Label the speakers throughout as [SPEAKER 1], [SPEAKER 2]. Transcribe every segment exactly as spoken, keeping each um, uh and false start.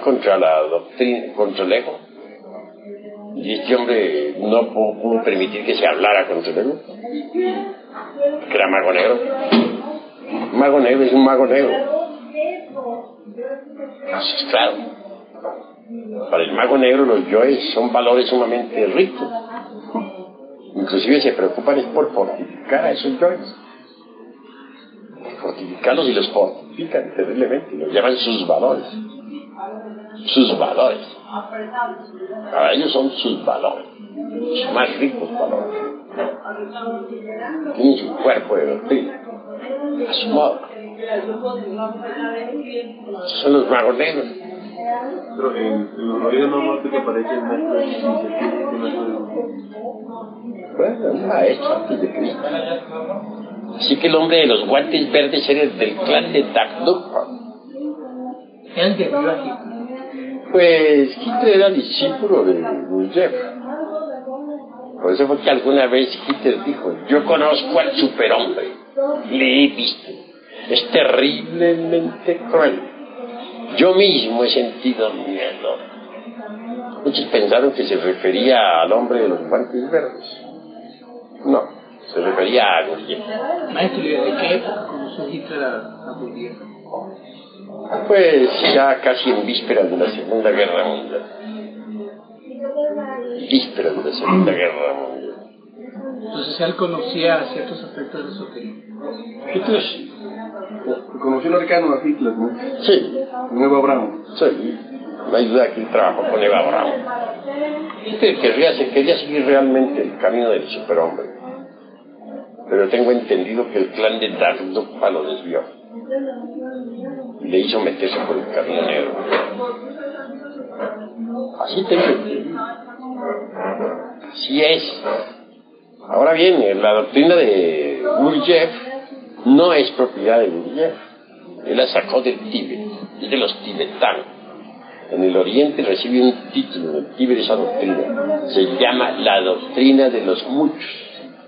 [SPEAKER 1] contra la doctrina, contra el ego. Y este hombre no pudo permitir que se hablara contra el ego, que era mago negro. Un mago negro es un mago negro. Entonces, claro, para el mago negro los yoes son valores sumamente ricos. Inclusive se preocupan es por fortificar a esos yoes. Fortificarlos y los fortifican terriblemente. Los llaman sus valores. Sus valores. Para ellos son sus valores. Sus más ricos valores. Tienen su cuerpo de doctrina. A su modo. Esos son los magos negros.
[SPEAKER 2] Pero en los rollos no te parece el maestro de
[SPEAKER 1] Bueno, un maestro antes de Cristo. Así que el hombre de los guantes verdes era del clan de Dagdukpa.
[SPEAKER 3] ¿Él de Hitler?
[SPEAKER 1] Pues Hitler era discípulo de Gurdjieff. Por eso fue que alguna vez Hitler dijo: yo conozco al superhombre, le he visto, es terriblemente cruel. Yo mismo he sentido miedo. Muchos pensaron que se refería al hombre de los guantes verdes. No, se refería a Gurdjieff.
[SPEAKER 3] Maestro, ¿de qué época conoció Hitler a, a Gurdjieff?
[SPEAKER 1] Pues ya casi en vísperas de la Segunda Guerra Mundial. Vísperas de la Segunda Guerra Mundial.
[SPEAKER 3] Entonces él conocía ciertos aspectos de esoterismo.
[SPEAKER 1] Hitler sí.
[SPEAKER 2] Conoció un arcano a Hitler, ¿no?
[SPEAKER 1] Sí.
[SPEAKER 2] Con Eva Braun.
[SPEAKER 1] Sí. No hay duda que él trabajó con Eva Braun. Hitler quería, se quería seguir realmente el camino del superhombre. Pero tengo entendido que el clan de Dagdukpa lo desvió. Y le hizo meterse por el camino negro. Así tengo entendido. Así es. Ahora bien, la doctrina de Gurdjieff no es propiedad de Gurdjieff. Él la sacó del Tíbet, es de los tibetanos. En el Oriente recibe un título, en el Tíbet, esa doctrina. Se llama la doctrina de los muchos.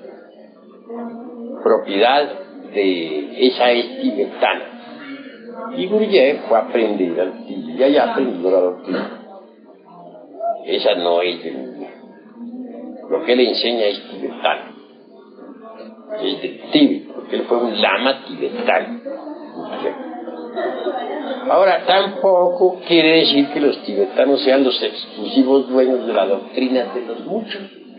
[SPEAKER 1] Propiedad de esa es tibetana. Y Gurdjieff fue a aprender al Tíbet, y allá aprendió la doctrina. Esa no es de Gurdjieff. Lo que él enseña es tibetano. Es de Tíbet, porque él fue un lama tibetano. Ahora, tampoco quiere decir que los tibetanos sean los exclusivos dueños de la doctrina de los muchos.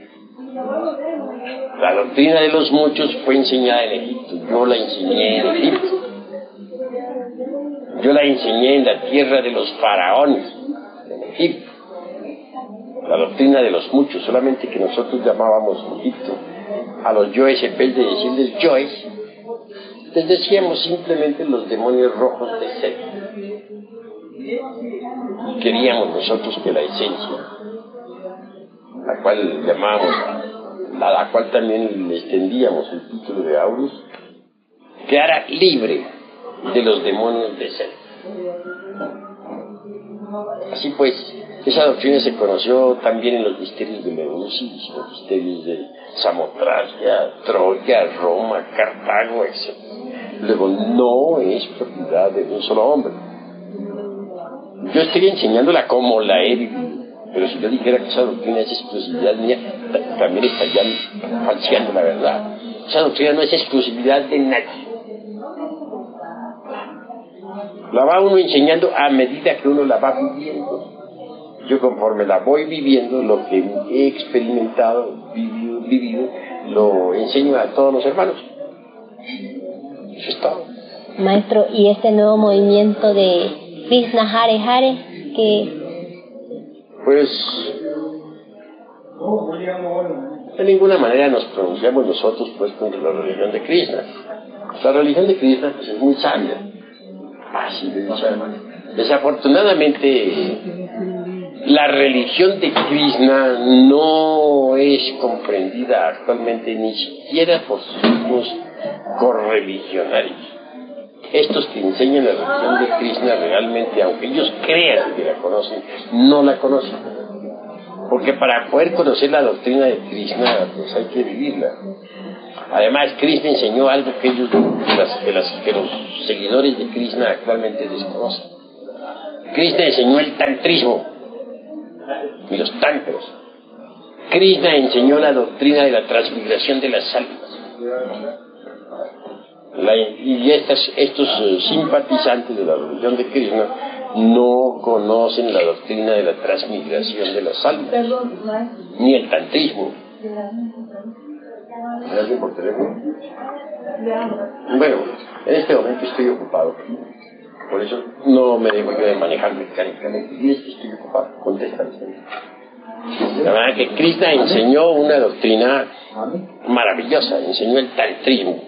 [SPEAKER 1] La doctrina de los muchos fue enseñada en Egipto. Yo la enseñé en Egipto. Yo la enseñé en la tierra de los faraones, en Egipto. La doctrina de los muchos, solamente que nosotros llamábamos en Egipto a los yoes, en vez de decirles yoes, les decíamos simplemente los demonios rojos de Set. Y queríamos nosotros que la esencia, la cual llamábamos, a la cual también le extendíamos el título de Aurus, quedara libre de los demonios de Set. Así pues, esa doctrina se conoció también en los misterios de Eleusis, los misterios de Samotracia, Troya, Roma, Cartago, etcétera. Luego, no es propiedad de un solo hombre. Yo estoy enseñándola como la he vivido, pero si yo dijera que esa doctrina es exclusividad mía, también estarían falseando la verdad. Esa doctrina no es exclusividad de nadie. La va uno enseñando a medida que uno la va viviendo. Yo, conforme la voy viviendo, lo que he experimentado, vivido, vivido, lo enseño a todos los hermanos. Eso es todo.
[SPEAKER 4] Maestro, ¿y este nuevo movimiento de Krishna Hare Hare que...?
[SPEAKER 1] Pues de ninguna manera nos pronunciamos nosotros pues contra la religión de Krishna. La religión de Krishna pues, es muy sabia, fácil de usar. Desafortunadamente la religión de Krishna no es comprendida actualmente ni siquiera por sus mismos correligionarios. Estos que enseñan la religión de Krishna realmente, aunque ellos crean que la conocen, no la conocen. Porque para poder conocer la doctrina de Krishna, pues hay que vivirla. Además, Krishna enseñó algo que ellos, que, las, que, las, que los seguidores de Krishna actualmente desconocen. Krishna enseñó el tantrismo y los tantras. Krishna enseñó la doctrina de la transmigración de las almas. La, y estas, estos uh, simpatizantes de la religión de Krishna no conocen la doctrina de la transmigración de las almas, ni el tantrismo. ¿Hay alguien por teléfono? Bueno, en este momento estoy ocupado. Por eso no me dejo yo de manejar mecánicamente. Y es que estoy ocupado. Contesta. La verdad que Krishna enseñó una doctrina maravillosa. Enseñó el tantrismo.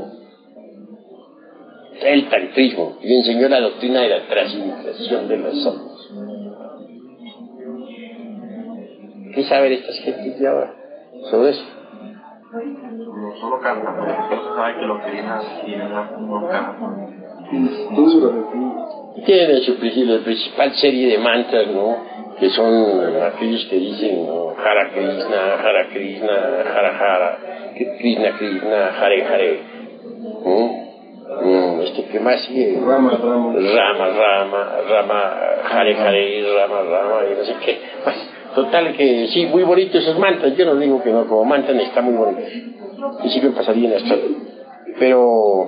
[SPEAKER 1] El tantrismo. Y enseñó la doctrina de la transmigración de las almas. ¿Qué saben estas gentes de ahora sobre eso?
[SPEAKER 2] No solo cantan, no se sabe que los cristianos tienen no cantan.
[SPEAKER 1] Tienen su principio, la principal serie de mantras, ¿no? Que son aquellos que dicen, ¿no? Hara Krishna, Hara Krishna, Hara Hara, Krishna Krishna, Hare Hare. ¿Mm? Mm, este que más sigue
[SPEAKER 2] Rama, Rama,
[SPEAKER 1] Rama, Rama, Rama, Hare Hare, Rama, Rama, y no sé qué. Pues, total que sí, muy bonitos esos mantras. Yo no digo que no, como mantras está muy bonito. Y sirven para salir en la tarde. Pero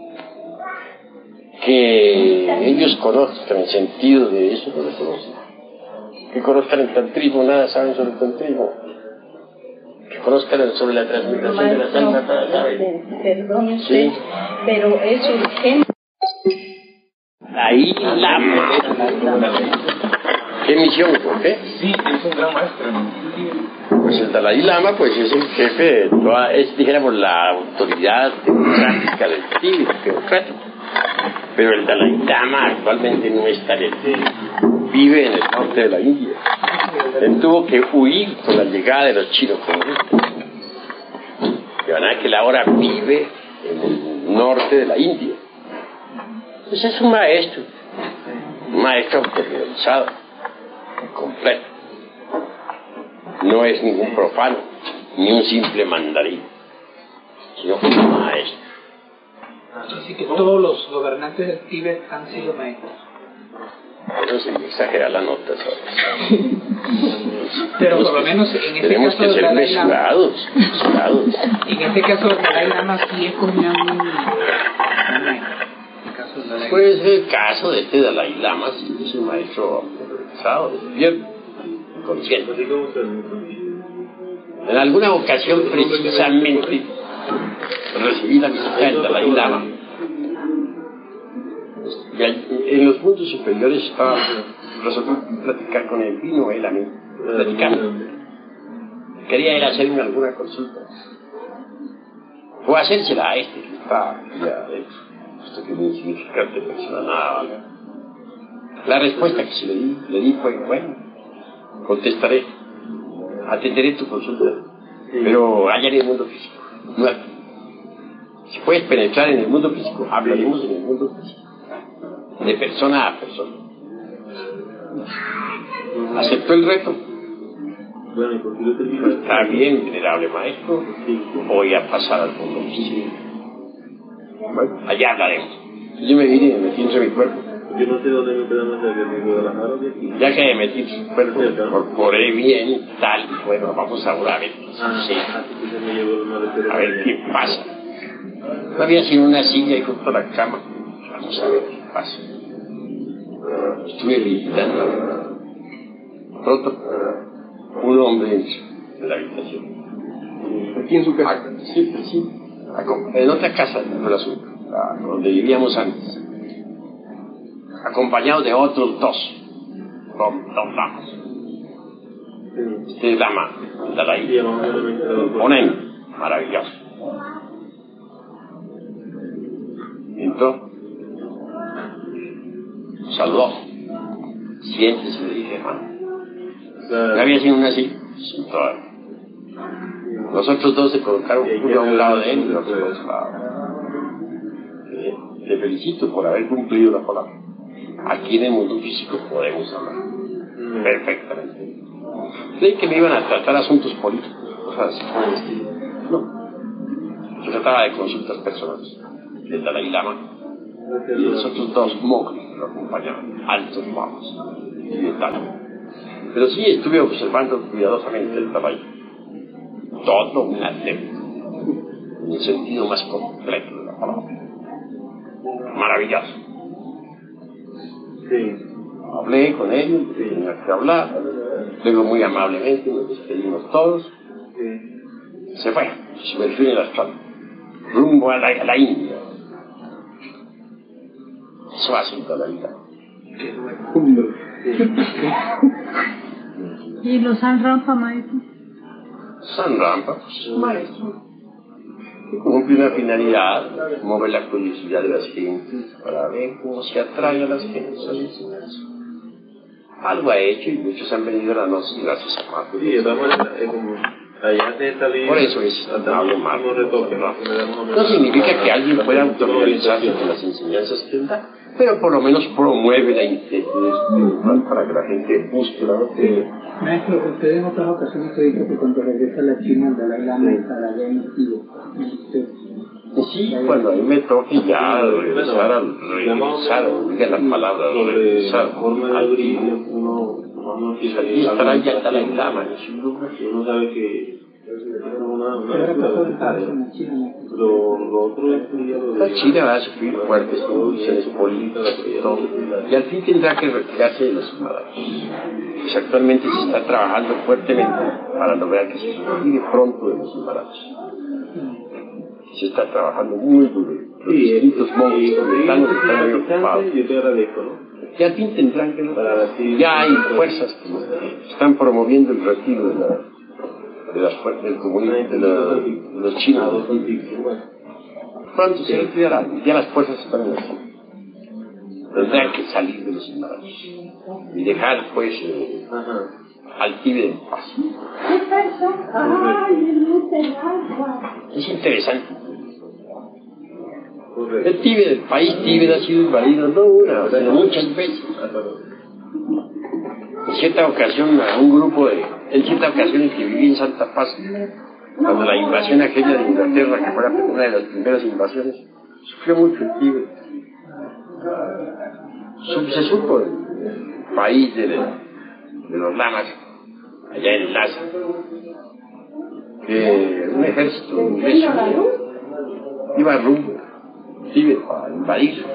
[SPEAKER 1] que ellos conozcan el sentido de eso, no lo conocen. Que conozcan el tantrismo, nada saben sobre el tantrismo. Que conozcan sobre la transmigración de las almas, nada saben.
[SPEAKER 5] Perdón,
[SPEAKER 1] Sí.
[SPEAKER 5] pero es urgente.
[SPEAKER 1] Ahí Lama. ¿Qué misión? ¿Qué?
[SPEAKER 2] Sí, es un gran maestro.
[SPEAKER 1] Pues el Dalai Lama pues es el jefe de toda, es dijéramos la autoridad democrática del Tíbet, democrático. Pero el Dalai Lama actualmente no está en el Tíbet, vive en el norte de la India. Él tuvo que huir con la llegada de los chinos comunistas. De manera que él ahora vive en el norte de la India. Pues es un maestro, un maestro autorrealizado, completo. No es ningún profano, ni un simple mandarín, sino un maestro.
[SPEAKER 3] Así que todos los gobernantes del Tíbet han sido maestros.
[SPEAKER 1] Eso sí, exagera la nota, ¿sabes?
[SPEAKER 3] Pero por lo menos en este
[SPEAKER 1] tenemos
[SPEAKER 3] caso
[SPEAKER 1] que ser
[SPEAKER 3] Dalai Lama,
[SPEAKER 1] mesurados, mesurados.
[SPEAKER 3] en este caso el Dalai Lama sí es como un, un maestro. En el caso del Dalai Lama.
[SPEAKER 1] Pues el caso de este Dalai Lama sí es un maestro autorrealizado, despierto, consciente.
[SPEAKER 2] Así como se
[SPEAKER 1] En alguna ocasión precisamente recibí la visita del Dalai Lama. Y en los puntos superiores estaba resolví platicar con él, vino él a mí, platicando. Quería él hacerme alguna consulta. O hacérsela a este, que está ya adentro. Esto que es muy insignificante persona, nada. La respuesta que se le di, le di fue, bueno, contestaré, atenderé tu consulta, pero allá en el mundo físico, no aquí. Si puedes penetrar en el mundo físico, hablaremos en el mundo físico, de persona a persona. Aceptó el reto.
[SPEAKER 2] Bueno, porque yo te digo,
[SPEAKER 1] Está bien, venerable maestro, voy a pasar al mundo físico. Bueno, allá hablaremos. Yo me vine y me metí entre mi cuerpo.
[SPEAKER 2] yo no sé dónde me quedamos de Guadalajara, de aquí.
[SPEAKER 1] Ya que me metí en su cuerpo, me incorporé bien, tal, y bueno, vamos ahora a ver qué
[SPEAKER 2] Ah,
[SPEAKER 1] sucede.
[SPEAKER 2] así que se me llevó una vez.
[SPEAKER 1] A ver qué pasa. No había sido una silla y junto a la cama. Vamos a ver qué pasa. Estuve visitando. Pronto, un hombre entra en la habitación.
[SPEAKER 2] Aquí en su casa.
[SPEAKER 1] Ah, sí, sí. Acom- En otra casa, no el asunto, ah, donde vivíamos antes. Acompañado de otros dos. Dos, dos damas. Este dama,
[SPEAKER 2] Sí,
[SPEAKER 1] Dalai.
[SPEAKER 2] vamos a ver el mensaje.
[SPEAKER 1] Ponen, maravilloso. Entró, saludó, siéntese, le dije, hermano. Me había sido una así, sentó. Los otros dos se colocaron uno a un lado de él y otro a otro lado. Eh, Te felicito por haber cumplido la palabra. Aquí en el mundo físico podemos hablar perfectamente. Creí que me iban a tratar asuntos políticos, cosas así por el estilo. No. Se trataba de consultas personales del Dalai Lama y los otros dos monjes. que lo acompañaban, altos bajos y de tal. Pero sí estuve observando cuidadosamente el caballo. Todo un adepto, en el sentido más completo de la palabra. Maravilloso.
[SPEAKER 2] Sí.
[SPEAKER 1] Hablé con ellos, tenía que hablar, luego muy amablemente nos despedimos todos.
[SPEAKER 2] Sí.
[SPEAKER 1] Se fue, se sumergió en el astral, rumbo a la, a la India. Eso ha sido la vida.
[SPEAKER 5] ¿Y los San Rampa, maestro?
[SPEAKER 1] San Rampa, pues, maestro, que cumple una finalidad, mover la curiosidad de las gentes para ver cómo se atrae a las gentes a la enseñanza. Algo ha hecho y muchos han venido a la noche gracias a Marco.
[SPEAKER 2] Sí, estamos en como allá de esta vida.
[SPEAKER 1] Por eso es no hablo mal.
[SPEAKER 2] No retoque, ¿no?
[SPEAKER 1] No significa que alguien pueda autorrealizarse con las enseñanzas que él da, pero por lo menos promueve la inquietud espiritual para que la gente busque la doctrina.
[SPEAKER 3] Maestro, usted en otras ocasiones ha dicho que cuando regresa a la China, el Dalai Lama estará allá en Tíbet.
[SPEAKER 1] Sí, cuando a mí me toque ya regresar al regresar, diga la palabra, regresar al Tíbet. Allí estará ya el Dalai Lama en su lugar.
[SPEAKER 2] Uno sabe que una, una
[SPEAKER 3] Lo,
[SPEAKER 2] lo otro es
[SPEAKER 1] la China va a sufrir fuertes convulsiones políticas y todo, y al fin tendrá que retirarse de los Himalayas. Pues actualmente se está trabajando fuertemente para lograr que se retire pronto de los Himalayas. Se está trabajando muy duro. Los distintos monjes tibetanos están muy ocupados.
[SPEAKER 2] Yo te agradezco, ¿no?
[SPEAKER 1] Y al fin tendrán que lograr. Ya hay fuerzas que están promoviendo el retiro de la, de las fuerzas del comunismo, de, la, de los chinos. Pronto se retirarán, ya las fuerzas están en la zona. Tendrán que salir de los Himalayas y dejar, pues, eh, al Tíbet en paz. Es interesante. El Tíbet, el país Tíbet ha sido invadido no una, sino muchas veces. En cierta ocasión, a un grupo de, en cierta ocasión en que viví en Santa Paz, cuando la invasión aquella de Inglaterra, que fue una de las primeras invasiones, sufrió mucho el Tíbet. Se supo del país de, de los lamas, allá en Lhasa, que un ejército inglés iba rumbo al Tíbet para invadir.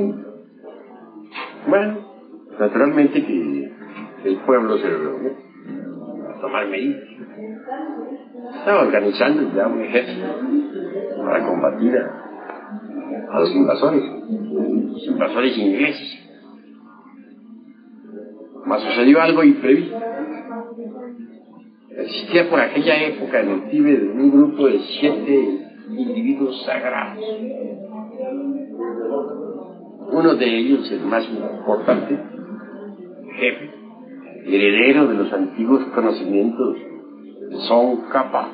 [SPEAKER 1] Bueno, naturalmente que el pueblo se reunió a tomar medidas. Estaba organizando ya un ejército para combatir a, a los invasores, los invasores ingleses. Mas sucedió algo imprevisto. Existía por aquella época en el Tíbet un grupo de siete individuos sagrados. Uno de ellos, el más importante, jefe, heredero de los antiguos conocimientos de Tsongkhapa,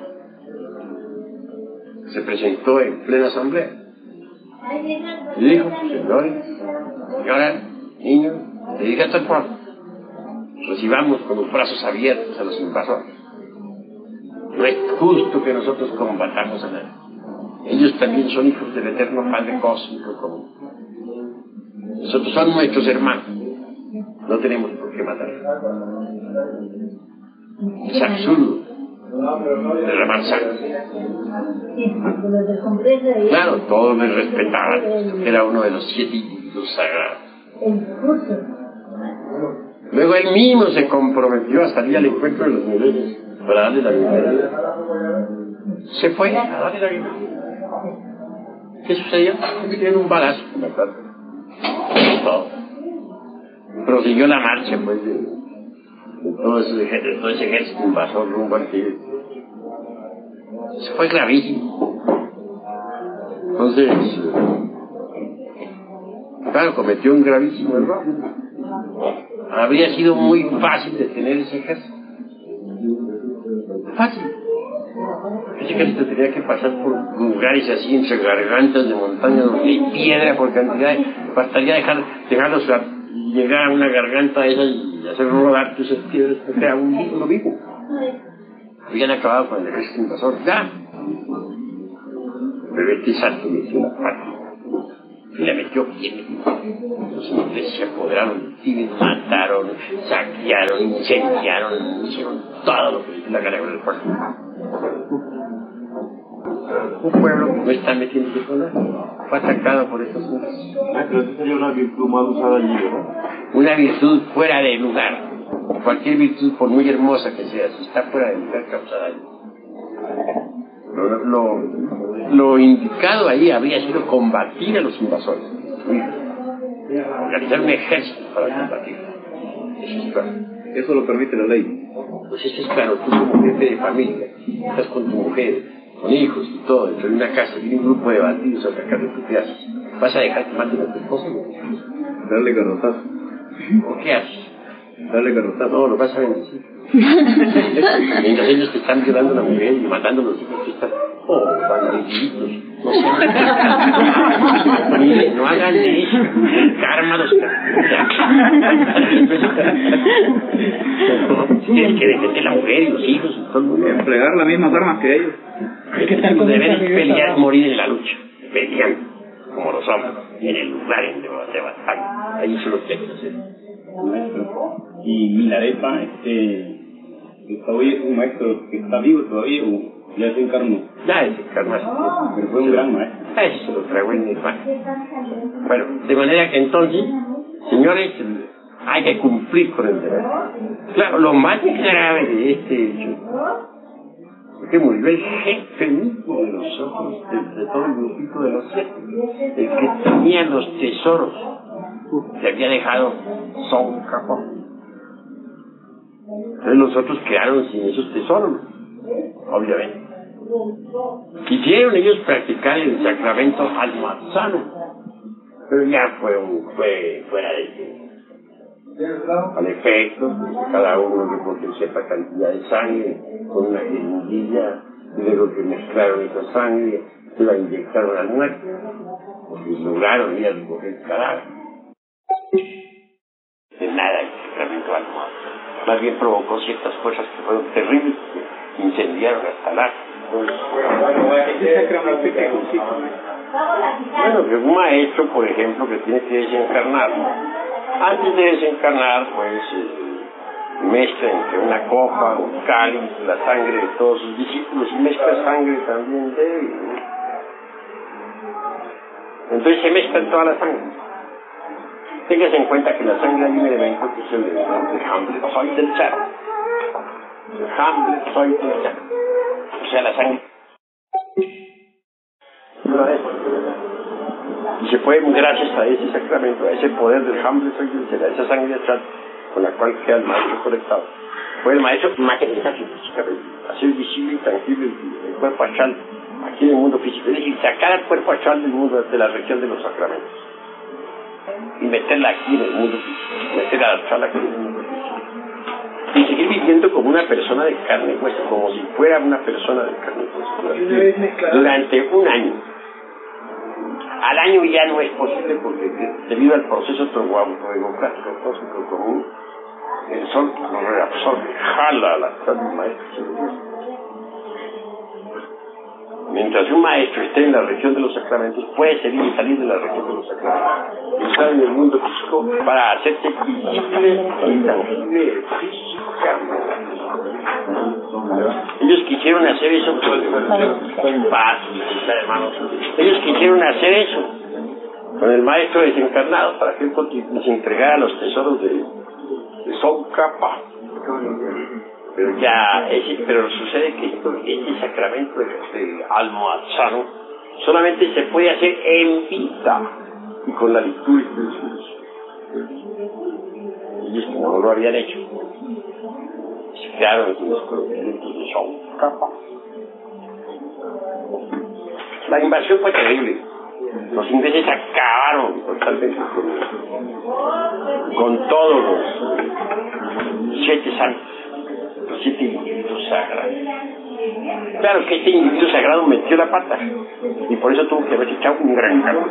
[SPEAKER 1] se presentó en plena asamblea y dijo: señores, señoras, niños, le dije a todo el pueblo, recibamos con los brazos abiertos a los invasores. No es justo que nosotros combatamos a nadie. Ellos también son hijos del eterno Padre Cósmico común. Nosotros son nuestros hermanos. No tenemos por qué matar. Es absurdo derramar sangre. Claro, todos me respetaban. Era uno de los siete individuos sagrados. Luego él mismo se comprometió a salir al encuentro de los niveles para darle la bienvenida. Se fue a darle la bienvenida. ¿Qué sucedió? Le dieron un balazo. Todo. Prosiguió la marcha, pues, de, de, todo ese, de todo ese ejército invasor rumbo al Tíbet. Eso fue gravísimo. Entonces, claro, cometió un gravísimo error. Habría sido muy fácil detener ese ejército. Fácil. Ese ejército tenía que pasar por lugares así, entre gargantas de montaña donde hay piedra por cantidad. Bastaría dejar, dejarlos llegar a una garganta esa y hacer rodar esas piedras para crear un vínculo vivo. Habían acabado con el ejército invasor, ya. Pero este salto metió la pata. y la metió bien. Los ingleses se apoderaron de Tíbet, mataron, saquearon, incendiaron, hicieron todo lo que les dio la gana con el pueblo. Un pueblo que no está metiendo de sola fue atacado por estos hombres.
[SPEAKER 2] Pero esa sería una virtud mal usada allí, ¿verdad?
[SPEAKER 1] Una virtud fuera de lugar. Cualquier virtud, por muy hermosa que sea, si está fuera de lugar, causa daño. Lo, lo, lo indicado ahí habría sido combatir a los invasores. Organizar un ejército para combatir. Eso es claro.
[SPEAKER 2] Eso lo permite la ley.
[SPEAKER 1] Pues eso es claro, tú como jefe de familia, estás con tu mujer, con hijos y todo, dentro de una casa, viene un grupo de bandidos a atacar, ¿tú qué haces? ¿Vas a dejar que maten a tu esposa?
[SPEAKER 2] Darle garrotazo.
[SPEAKER 1] ¿O qué haces?
[SPEAKER 2] Darle garrotazo.
[SPEAKER 1] No, lo vas a bendecir. Mientras ellos te están violando a la mujer y matando a los hijos, tú estás, oh, bandiditos, no sé. Mire, no hagan eso, el karma los castiga. Tienes que defender a la mujer y los hijos y todo el mundo.
[SPEAKER 2] Emplear las mismas armas que ellos.
[SPEAKER 3] Hay que estar con
[SPEAKER 1] Deberes pelear, morir en la lucha, peleando, como los hombres, en el lugar en de batalla. Ahí eso lo tienes que hacer.
[SPEAKER 6] Y Milarepa, este, está hoy es un maestro que está vivo todavía o ya se encarnó.
[SPEAKER 1] Ya se encarnó hace tiempo.
[SPEAKER 6] Pero fue un gran maestro.
[SPEAKER 1] Eso se lo traigo en mi hermano. Bueno, de manera que entonces, señores, hay que cumplir con el deber. Claro, lo más grave de este hecho es que murió el jefe mismo de los ojos, de, de todo el grupito de los siete, el que tenía los tesoros, que había dejado Son Capó. Entonces los otros quedaron sin esos tesoros, obviamente. Quisieron ellos practicar el sacramento almohazano, pero ya fue, un, fue fuera de tiempo. Al efecto, cada uno reportó cierta cantidad de sangre con una jeringuilla, y luego que mezclaron esa sangre, se la inyectaron al muerto, porque lograron ir a recoger el cadáver. De nada el sacramento almohazano. Más bien provocó ciertas fuerzas que fueron terribles, que incendiaron hasta la. Bueno, que un maestro, por ejemplo, que tiene que desencarnar, antes de desencarnar, pues eh, mezcla entre una copa, un cáliz, la sangre de todos sus discípulos y mezcla sangre también de él. Entonces se mezclan toda la sangre. Téngase en cuenta que la sangre hay un elemento que es el de Hamlet, soy del chat. Hamlet, soy del chat. O sea, la sangre. Y se puede, gracias a ese sacramento, a ese poder del Hamlet, soy del chat, a esa sangre del chat con la cual queda el maestro conectado. Puede el maestro materializar físicamente, hacer visible y tangible el cuerpo astral aquí en el mundo físico. Es decir, sacar al cuerpo astral del mundo, de la región de los sacramentos. Y meterla aquí en el mundo físico, meter a la sala aquí en el mundo físico. Y seguir viviendo como una persona de carne y hueso, como si fuera una persona de carne y hueso, durante, durante un año. Al año ya no es posible porque debido al proceso trogoagográfico cósmico común, el sol lo reabsorbe, jala a la del maestro. Mientras un maestro esté en la región de los sacramentos, puede salir y salir de la región de los sacramentos y estar en el mundo físico para hacerse visible y tangible físicamente. Ellos quisieron hacer eso con paz, hermanos. Ellos quisieron hacer eso con el maestro desencarnado para que él les entregara los tesoros de, de Son Capa. Pero ya, ese, pero sucede que esto, este sacramento de, de almohazano solamente se puede hacer en vida y con la liturgia de Jesús. Ellos como no lo habían hecho, se quedaron en los conocimientos de Son Capa. La invasión fue terrible. Los ingleses acabaron totalmente con, con todos los siete santos, los siete individuos sagrados. Claro que este individuo sagrado metió la pata y por eso tuvo que haber echado un gran cambio.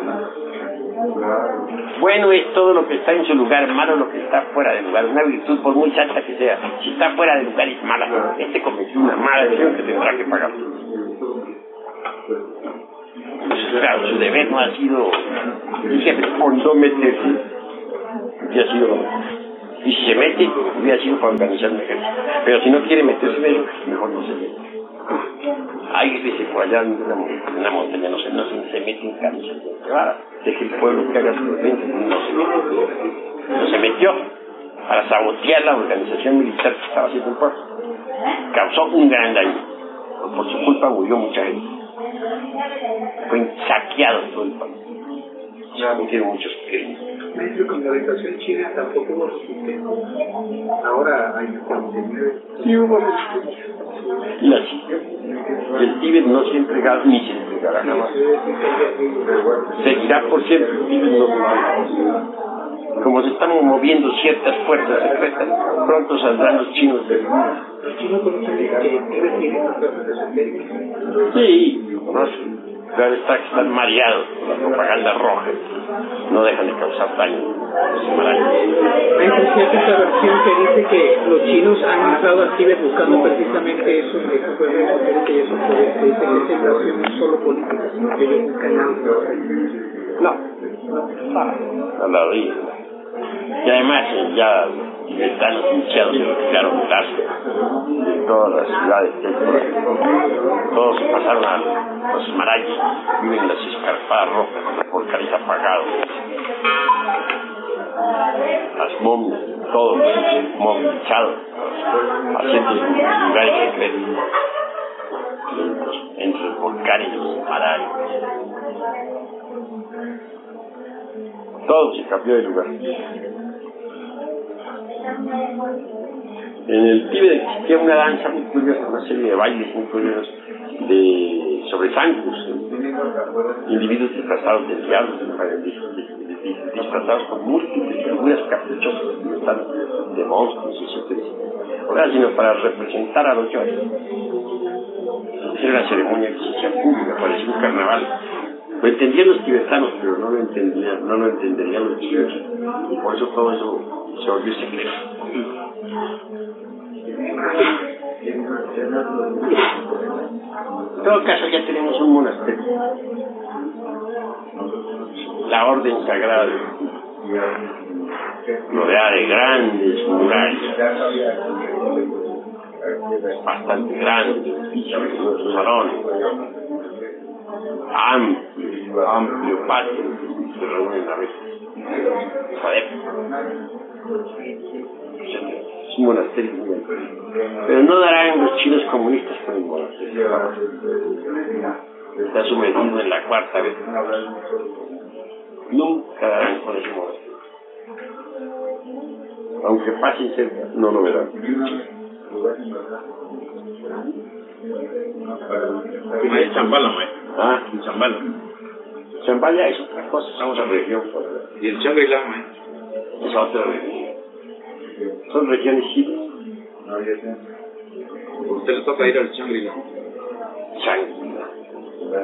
[SPEAKER 1] Bueno es todo lo que está en su lugar, malo lo que está fuera de lugar. Una virtud, por muy santa que sea, si está fuera de lugar es mala. Este cometió una mala acción que tendrá que pagar. claro, su deber no ha sido, dije, por no meterse, que ha sido, y si se mete, hubiera sido para organizar un ejército, pero si no quiere meterse en eso, mejor no se mete. Hay veces por allá en una, en una montaña, no sé, no se, se mete en camisa, ah, deje el pueblo que haga su defensa, no se metió, no se metió para sabotear la organización militar que estaba haciendo el pueblo. Causó un gran daño, por su culpa murió mucha gente, fue saqueado todo el país, se cometieron muchos crímenes.
[SPEAKER 3] Maestro, con la orientación china tampoco hubo resistencia. Ahora hay contenido. Sí hubo resistencia.
[SPEAKER 1] Y así, el Tíbet no se entregará ni se entregará jamás. Seguirá por siempre, el Tíbet no se entregará. Como se están moviendo ciertas fuerzas secretas, pronto saldrán los chinos del mundo.
[SPEAKER 3] Los chinos conocen que el Tíbet tiene las fuerzas esotéricas.
[SPEAKER 1] Sí, conocen. Claro está que están mareados por la propaganda roja, no dejan de causar daño a los himalayas.
[SPEAKER 3] Hay cierta esta versión que dice que los chinos han entrado al Tíbet buscando precisamente eso, eso fue el que ellos se dice que esa invasión no es solo política, sino que ellos buscan algo.
[SPEAKER 1] No, no, a la orilla. Y además ya tibetanos hinchados se retiraron de todas las ciudades que hay por ahí. Todos se pasaron a los Himalayas, viven en las escarpadas rojas, los volcanes apagados, las momias, todos movilizados, haciendo lugares secretos entre, entre los volcanes y los Himalayas. Todo se cambió de lugar. En el Tíbet existía una danza muy curiosa, una serie de bailes muy curiosos de sobre santos, individuos disfrazados de diablos, disfrazados con múltiples figuras caprichosas, de monstruos, etcétera. Ahora, sino para representar a los dioses. Era una ceremonia que se hacía pública, parecía un carnaval. Lo entendían los tibetanos, pero no lo entendían, no lo entenderían los chinos, y por eso todo eso se volvió secreto. En todo caso, ya tenemos un monasterio, la Orden Sagrada, rodeada de grandes murallas, bastante grandes, nuestros salones, amplio, amplio patio, se reúnen a veces, es un monasterio muy amplio, pero no darán los chinos comunistas con el monasterio, está sumergido en la cuarta vez, nunca darán con ese monasterio, aunque pasen cerca, no lo verán.
[SPEAKER 6] Hay Chambala, maestro.
[SPEAKER 1] Ah,
[SPEAKER 6] Chambala.
[SPEAKER 1] Chambala es otra cosa, es otra región.
[SPEAKER 6] Y el Shangri-La, maestro.
[SPEAKER 1] Es otra región. Son regiones chinas.
[SPEAKER 6] ¿Usted le toca ir al Shangri-La?
[SPEAKER 1] Shangri-La.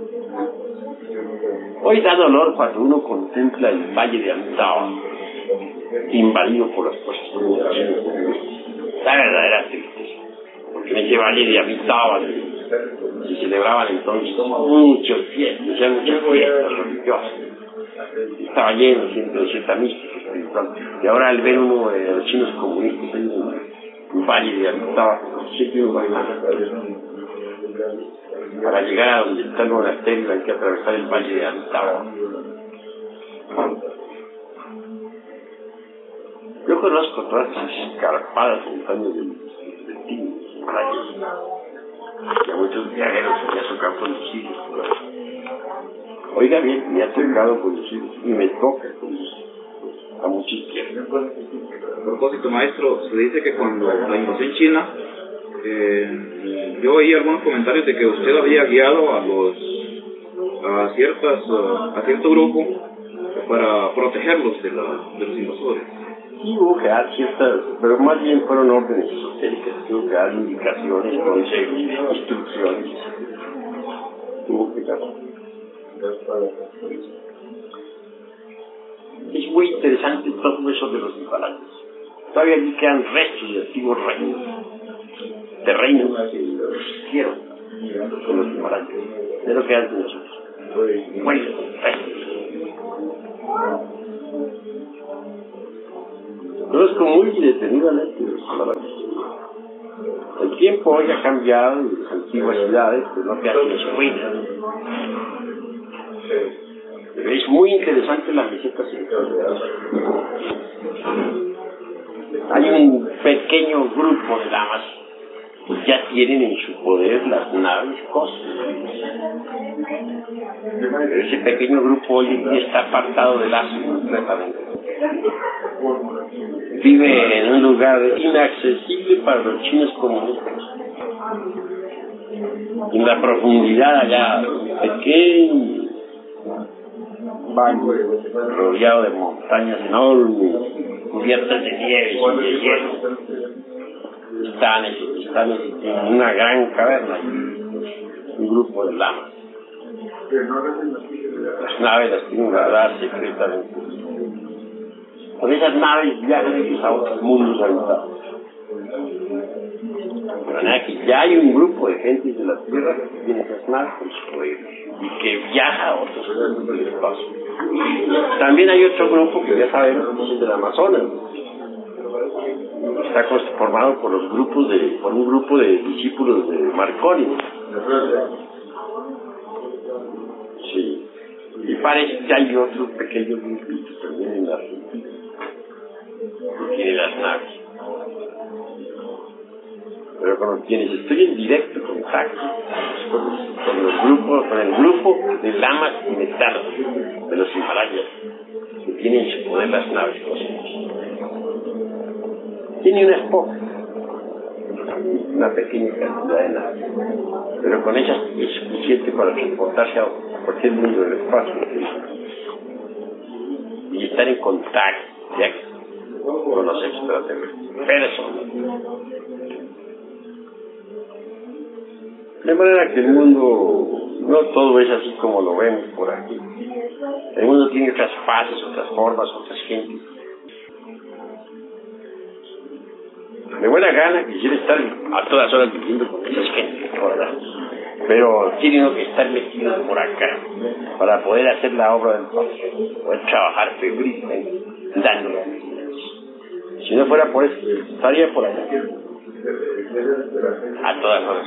[SPEAKER 1] Hoy da dolor cuando uno contempla el valle de Amitabha, invadido por las fuerzas chinas. Da verdadera tristeza, porque en ese valle de Amitabha se celebraban entonces muchos fiestas, o sea, muchas fiestas religiosas. Estaba lleno siempre de cierta mística espiritual. Y ahora al ver uno de los chinos comunistas en un valle de Amitabha, siempre uno va a para llegar a donde está el monasterio hay que atravesar el valle de Amitabha. Yo conozco todas esas escarpadas montañas del Tíbet, y a muchos viajeros que ya tocan conducidos. Oiga bien, me ha tocado conducidos y me toca conducir a mucha izquierda.
[SPEAKER 6] A propósito, maestro, se dice que cuando la invasión china, eh, yo oí algunos comentarios de que usted había guiado a los a ciertas a cierto grupo para protegerlos de, la, de los invasores.
[SPEAKER 1] Sí, hubo que dar ciertas, pero más bien fueron órdenes esotéricas, tuvo que dar indicaciones, consejos, instrucciones. Tuvo que dar. Es muy interesante todo eso de los Himalayas. Todavía aquí quedan restos de antiguos reinos, de reinos que existieron con los Himalayas, de lo que antes nosotros. Bueno, conozco muy detenidamente los palabras. El tiempo hoy ha cambiado y las antiguas ciudades pues no quedan en su ruina. Es muy interesante la meseta central. Hay un pequeño grupo de damas que ya tienen en su poder las naves cósmicas. Ese pequeño grupo hoy en día está apartado del astro completamente. Vive en un lugar inaccesible para los chinos comunistas. En la profundidad allá, pequeño valle rodeado de montañas enormes, cubiertas de nieve y de hielo. Están, están en una gran caverna, un grupo de lamas. Las naves las tienen guardadas secretamente. Con esas naves viajan ellos a otros mundos habitados. De manera que ya hay un grupo de gente de la Tierra que tiene esas naves con su poder y que viaja a otros mundos del espacio. También hay otro grupo que ya sabemos que es el del Amazonas. Está formado por los grupos de, por un grupo de discípulos de Marconi. Sí. Y parece que hay otro pequeño grupito también en la Argentina que tiene las naves. Pero con quienes estoy en directo contacto con los, con los grupos, con el grupo de lamas tibetanos de los Himalayas que tienen en su poder las naves cósmicas. Tiene una esposa, una pequeña cantidad de naves, pero con ellas es suficiente para transportarse a cualquier mundo del espacio y estar en contacto ya, con los extraterrestres. Personas. De manera que el mundo no todo es así como lo vemos por aquí. El mundo tiene otras fases, otras formas, otras gentes. De buena gana quisiera estar a todas horas viviendo con esas gentes, ¿verdad? Pero tiene uno que estar metido por acá para poder hacer la obra del Padre, poder trabajar febrilmente, dando. Si no fuera por eso, estaría por allá. A todas horas.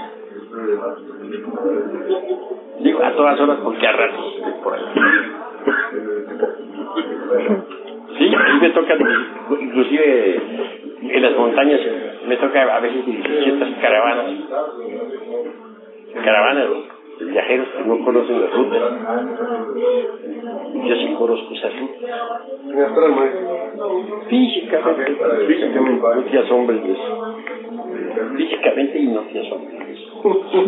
[SPEAKER 1] Digo, a todas horas porque a ratos estoy por ahí. Sí, a mí me toca, inclusive en las montañas, me toca a veces dirigir ciertas caravanas. Caravanas de viajeros que no conocen las rutas. Yo sí conozco esas rutas. Físicamente, físicamente, no te asombres de eso. Físicamente y no te asombres de eso.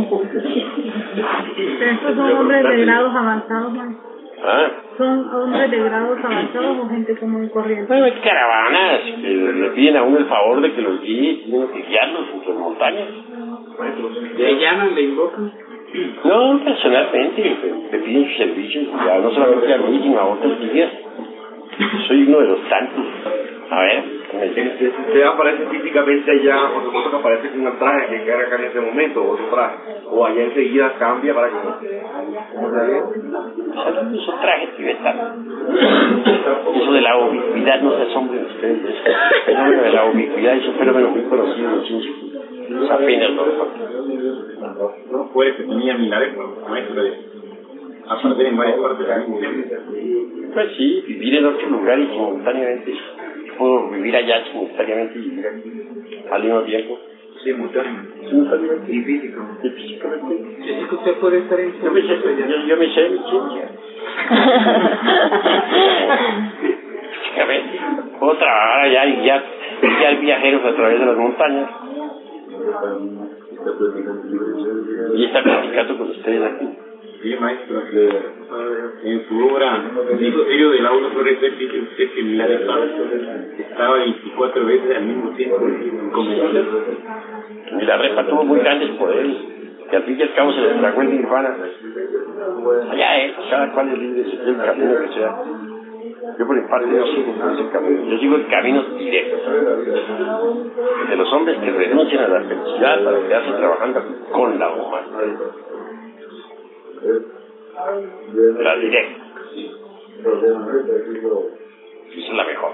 [SPEAKER 5] ¿Estos son hombres de grados avanzados, man?
[SPEAKER 1] ¿Ah?
[SPEAKER 5] ¿Son hombres de grados avanzados o gente común y corriente?
[SPEAKER 1] Bueno, hay caravanas que le piden a uno el favor de que los guíe, tienen que guiarlos entre las montañas.
[SPEAKER 3] ¿Le llaman, le invocan?
[SPEAKER 1] No, personalmente, me piden sus servicios, ya no solamente a mí, sino a otros guías. Soy uno de los tantos. A ver,
[SPEAKER 6] usted aparece físicamente allá, por supuesto que aparece con un traje que carga acá en ese momento, o otro traje, o allá enseguida cambia para que no. ¿Cómo se ve?
[SPEAKER 1] Eso traje tibetano. Eso de la ubicuidad, no se asombren ustedes de eso. El fenómeno de la ubicuidad es un fenómeno muy conocido en ciencia. Es apenas no.
[SPEAKER 6] No puede que tenía milagros, maestro, de aparecer en varias partes del mundo.
[SPEAKER 1] Pues sí, vivir en otro lugar y simultáneamente. Puedo vivir allá simultáneamente y vivir aquí al mismo tiempo.
[SPEAKER 6] Simultáneamente.
[SPEAKER 1] Simultáneamente.
[SPEAKER 6] Y físico.
[SPEAKER 1] Y físicamente.
[SPEAKER 3] Es que usted puede estar en...
[SPEAKER 1] Yo me sé, yo, yo me sé mi ciencia. Físicamente. Puedo trabajar allá y guiar, guiar viajeros a través de las montañas. Y estar platicando con ustedes aquí.
[SPEAKER 6] Sí, maestro, en su obra Misterio del Aula sobre el dice usted que Milarepa estaba veinticuatro veces al mismo tiempo convencido.
[SPEAKER 1] Milarepa tuvo muy grandes poderes, que al fin y al cabo se les tragó el nirvana. Allá es, cada cual es libre de seguir el camino que sea. Yo por mi parte no sigo por ese camino, yo sigo el camino directo de los hombres que renuncian a la felicidad para quedarse trabajando con la humanidad. la directa. Esa es la mejor.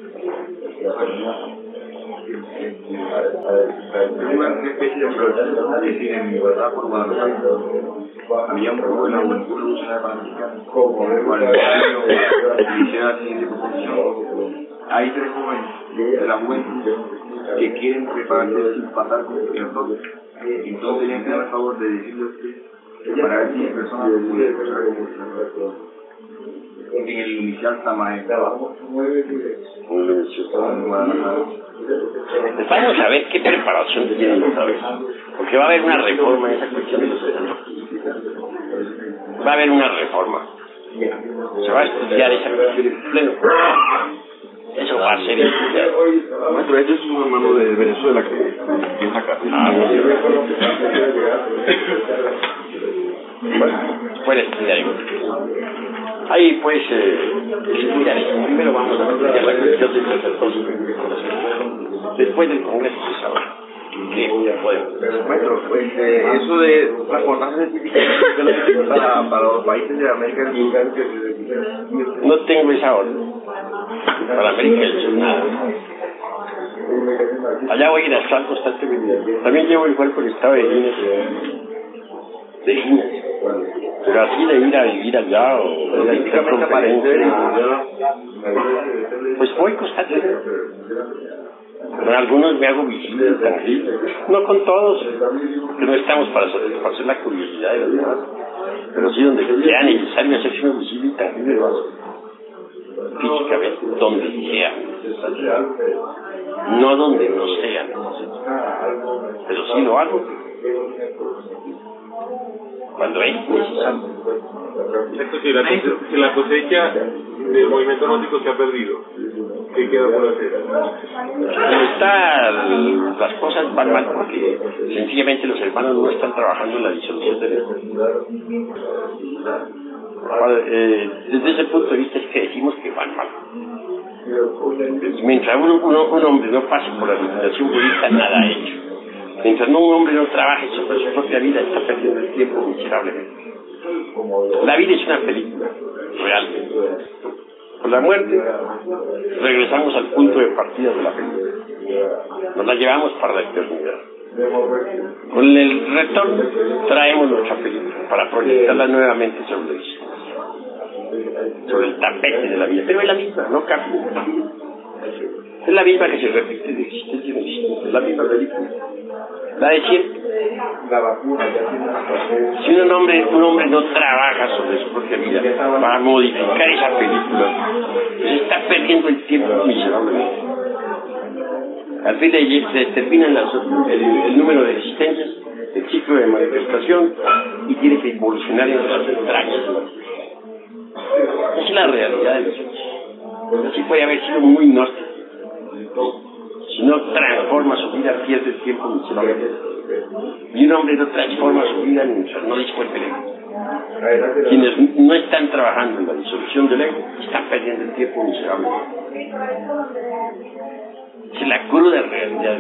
[SPEAKER 6] Una especie de progreso que sigue en mi verdad por Guadalajara. Había un grupo de la Juventud Revolucionaria Panamericana con el partido hicieron la siguiente proposición. Hay tres jóvenes de la juventud que quieren prepararse sin pasar con el toque. Entonces tenían que dar el favor de decirles que para ver si personas pueden pasar con en el inicial Tamae.
[SPEAKER 1] Vamos a ver qué preparación tienen otra vez, porque va a haber una reforma en esa cuestión de los derechos. Va a haber una reforma. Se va a estudiar esa cuestión en pleno. Eso va a ser estudiado.
[SPEAKER 6] Maestro, este es un hermano de Venezuela que piensa acá.
[SPEAKER 1] Ah, bueno, puede estudiar igual. Ahí pues eh, estudiar eso. Primero vamos a estudiar la cuestión del sacerdocio. Después del Congreso se sabrá qué podemos.
[SPEAKER 6] Maestro, pues eh, eso de transportarse científicamente para, para los países de América del Sur.
[SPEAKER 1] No tengo esa orden. Para América del Sur nada. Allá voy a ir a estar constantemente. También llevo el cuerpo del estado de Guinness. De Guinness. Pero así de ir a vivir allá o de ir a conferencias, pues voy constantemente. Con algunos me hago visible, tranquilo. No con todos, que no estamos para satisfacer la curiosidad de los demás. Pero sí donde sea necesario hacerse un visible y tranquilo lo hago. Físicamente, donde sea. No donde no sea. Pero sí lo hago. Cuando es necesario.
[SPEAKER 7] Esto si la, si la cosecha del movimiento gnóstico se ha perdido, ¿qué queda por hacer?
[SPEAKER 1] Está, las cosas van mal porque sencillamente los hermanos no están trabajando en la disolución del ego. Eh, desde ese punto de vista es que decimos que van mal. Mientras uno, uno, un hombre no pase por la meditación budista, nada ha hecho. Mientras no un hombre no trabaje sobre su propia vida, está perdiendo el tiempo miserablemente. La vida es una película, realmente. Con la muerte, regresamos al punto de partida de la película. Nos la llevamos para la eternidad. Con el retorno, traemos nuestra película para proyectarla nuevamente sobre el, sobre el tapete de la vida. Pero es la misma, no cambia. Es la misma que se repite de existencia en existencia, es la misma película. La de siempre. Si un hombre, un hombre no trabaja sobre su propia vida para modificar esa película, se está perdiendo el tiempo miserablemente. Al fin de se terminan las, el, el número de existencias, el ciclo de manifestación, y tiene que evolucionar en las entrañas. Esa es la realidad de los hechos. Así puede haber sido muy gnóstico. Si no transforma su vida, pierde el tiempo miserablemente. Y un hombre no transforma su vida mientras no disuelve el ego. Quienes no están trabajando en la disolución del ego están perdiendo el tiempo miserablemente. Es la cruda realidad.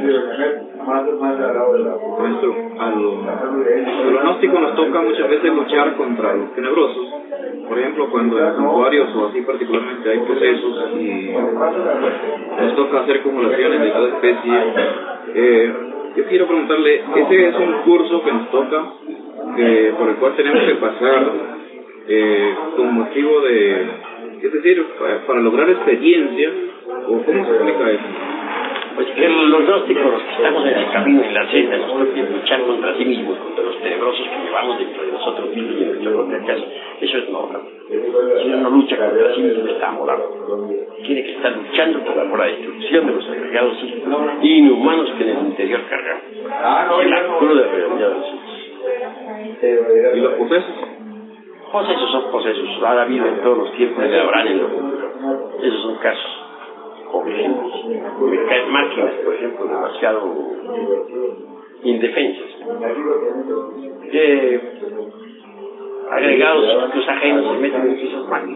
[SPEAKER 6] Maestro, a los gnósticos nos toca muchas veces luchar contra los tenebrosos. Por ejemplo, cuando en santuarios o así particularmente hay procesos y nos toca hacer acumulaciones de cada especie. Eh, yo quiero preguntarle, ese es un curso que nos toca, eh, por el cual tenemos que pasar eh, con motivo de, es decir, para, para lograr experiencia, o ¿cómo se explica eso?
[SPEAKER 1] Pues que los gnósticos, los que estamos en el camino, en la senda, nos toca luchar contra sí mismos, contra los tenebrosos que llevamos dentro de nosotros mismos y en nuestra propia casa. Eso es normal. Si uno no lucha contra sí mismo, está morado. Tiene que estar luchando por la destrucción de los agregados inhumanos que en el interior cargamos. Es la cruda realidad de nosotros.
[SPEAKER 6] ¿Y los procesos?
[SPEAKER 1] Procesos son procesos. Ha habido en todos los tiempos de Abraham en lo futuro. Esos son casos. Me caen máquinas, por ejemplo, demasiado indefensas. Eh, agregados psíquicos ajenos se meten en esas máquinas.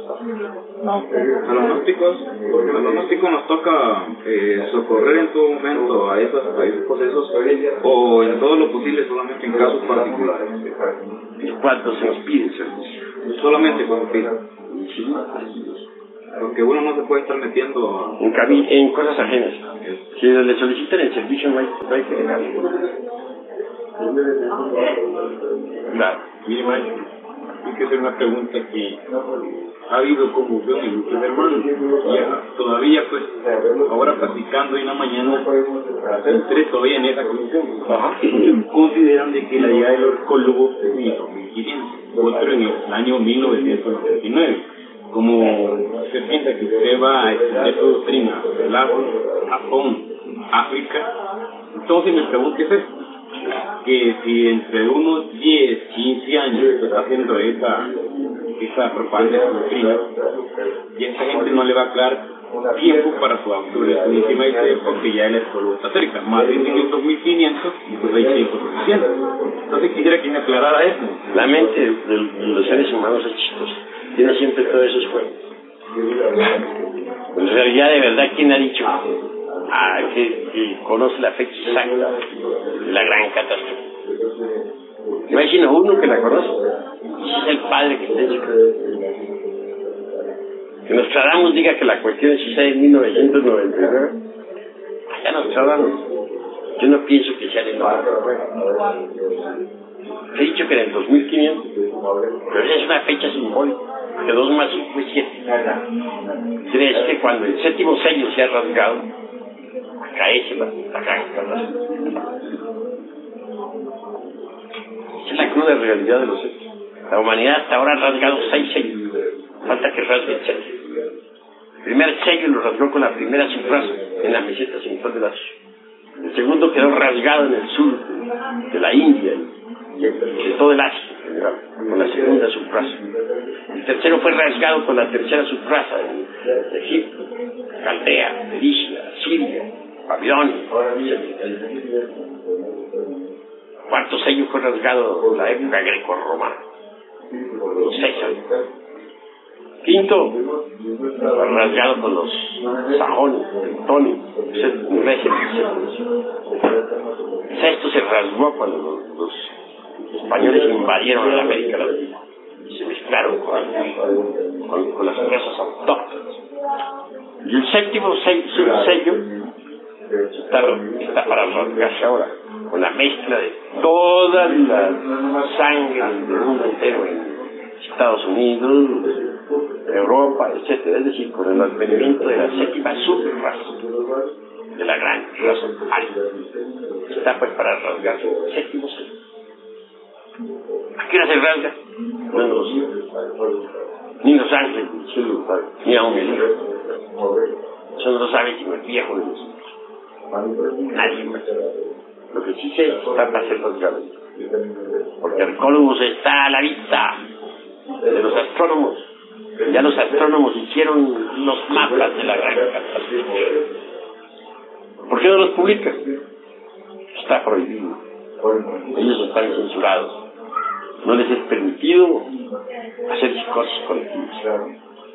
[SPEAKER 6] A los gnósticos, a los gnósticos nos toca eh, socorrer en todo momento a esos, a esos procesos, o en todo lo posible solamente en casos particulares.
[SPEAKER 1] Cuando se nos pide servicio.
[SPEAKER 6] Solamente con fila.
[SPEAKER 1] Sí.
[SPEAKER 6] Porque uno no se puede estar metiendo a...
[SPEAKER 1] En, cami en cosas ajenas. Si le solicitan el servicio, no hay, no hay que dejarlo.
[SPEAKER 7] Claro, mire, maestro, hay que hacer una pregunta que ha habido conmoción en muchos hermanos. Y ya, todavía, pues, ahora platicando en la mañana, entré todavía en esa comisión. Ajá. Consideran de que la llegada del orcólogo es en dos mil quinientos, otro en el año mil novecientos noventa y nueve. Como se piensa que usted va a estudiar su doctrina, Laos, Japón, África, entonces me pregunto es esto, que si entre unos diez, quince años se está haciendo esa, esa propaganda de su doctrina, y a esta gente no le va a quedar tiempo para su autoridad y porque ya el escuelo está cerca, más de dos mil quinientos y pues hay tiempo suficiente. Entonces quisiera que me aclarara eso.
[SPEAKER 1] La mente de los seres humanos es chistosa. Tiene siempre todos esos juegos. En realidad, de verdad, ¿quién ha dicho ah, que, que conoce la fecha exacta de la gran catástrofe? Imagina uno que la conoce, y si es el padre que está hecho. Que Nostradamus diga que la cuestión sucede en mil novecientos noventa y nueve. Allá Nostradamus. Yo no pienso que sea de noventa y nueve. He dicho que en el dos mil quinientos, pero esa es una fecha simbólica, que dos más cinco es siete. Quiere decir que cuando el séptimo sello se ha rasgado, acaece la, la gran catástrofe. Esa es la cruda realidad de los hechos. La humanidad hasta ahora ha rasgado seis sellos, falta que rasgue el séptimo. El primer sello lo rasgó con la primera subraza en la meseta central del Asia. El segundo quedó rasgado en el sur de, de la India, de todo el Asia en general, con la segunda subraza. El tercero fue rasgado con la tercera subraza de Egipto, Caldea, Fenicia, Siria, Babilonia, etcétera. El cuarto sello fue rasgado en la época greco-romana, los seis años. Quinto, fue rasgado con los sajones, Tony, Grecia. Sexto se rasgó cuando los, los españoles invadieron la América Latina y se mezclaron con, con, con las razas autóctonas. Y el séptimo sello, sello está, está para rasgarse ahora, con la mezcla de toda la sangre del mundo entero en Estados Unidos, Europa, etcétera, es decir, con el advenimiento de la séptima subraza de la gran raza aria. Está pues para rasgarse el séptimo sello. ¿A qué hora se rasga? No lo sé. Ni los ángeles, ni aún el hijo. Eso no lo sabe sino el viejo de nosotros. Nadie más. Lo que sí sé está para ser rasgado. Porque el Columbus está a la vista de los astrónomos. Ya los astrónomos hicieron los mapas de la gran catástrofe. ¿Por qué no los publican? Está prohibido. Ellos están censurados. No les es permitido hacer psicosis colectivas.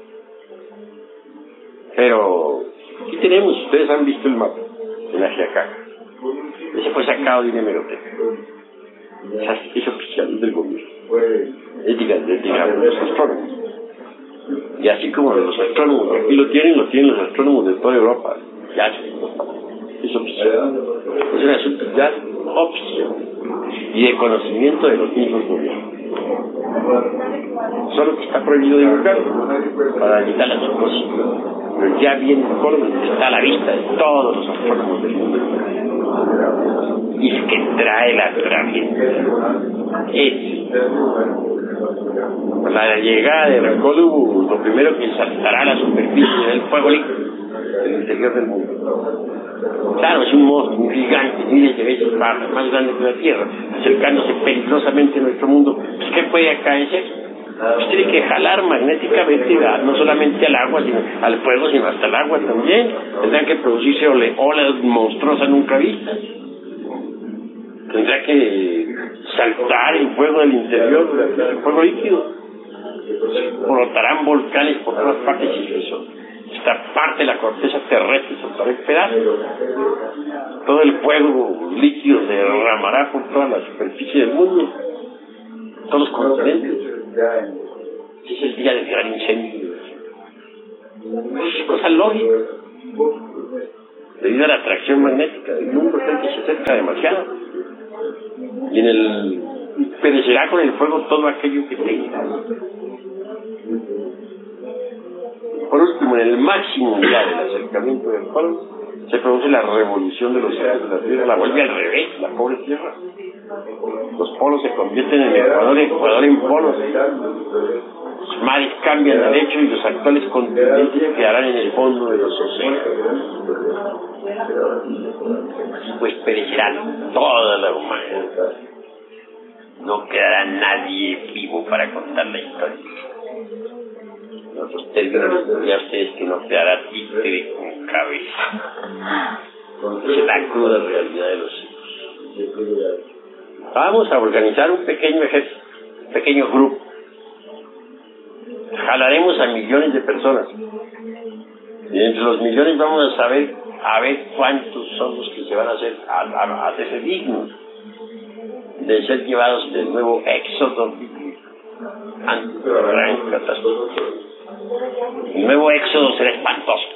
[SPEAKER 1] Pero aquí tenemos, ustedes han visto el mapa de la Giacaca. Ese fue sacado de una hemeroteca. Es oficial del gobierno. Es digamos, digamos, los astrónomos. Y así como los astrónomos aquí lo tienen, lo tienen los astrónomos de toda Europa. Ya es oficial. Es una asunto ya oficial y de conocimiento de los mismos gobiernos. Solo que está prohibido divulgarlo para evitar la psicosis. Pero ya viene el Columbus, está a la vista de todos los astrónomos del mundo. Y el que trae la tragedia es la llegada del Columbus. Lo primero que saltará a la superficie del fuego líquido del interior del mundo. Claro, es un monstruo, un gigante, miles de veces más, más grande que la Tierra, acercándose peligrosamente a nuestro mundo. Pues, ¿qué puede acaecer? Pues tiene que jalar magnéticamente, no solamente al agua, sino al fuego, sino hasta el agua también. Tendrán que producirse ole, olas monstruosas nunca vistas. Tendrá que saltar el fuego del interior, el fuego líquido. Brotarán volcanes por todas partes y eso. Esta parte de la corteza terrestre soltará en pedazos. Todo el fuego líquido se derramará por toda la superficie del mundo, todos los continentes. es el día del gran incendio. Es cosa lógica. Debido a la atracción magnética del mundo, que se acerca demasiado. Y en el perecerá con el fuego todo aquello que tenga. Por último, en el máximo día del acercamiento del Sol, se produce la revolución de los ejes de la Tierra, la vuelve al revés, la pobre Tierra. Los polos se convierten en ecuador, ecuador en polos. Los mares cambian de lecho y los actuales continentes quedarán en el fondo de los océanos. Así pues perecerá toda la humanidad. No quedará nadie vivo para contar la historia. En otros términos, ya ustedes que no quedará títere con cabeza. Esa es la cruda realidad de los hijos. Vamos a organizar un pequeño ejército, un pequeño grupo. Jalaremos a millones de personas. Y entre los millones vamos a saber a ver cuántos son los que se van a hacer a, a, a hacerse dignos de ser llevados del nuevo éxodo bíblico ante la gran catástrofe. El nuevo éxodo será espantoso.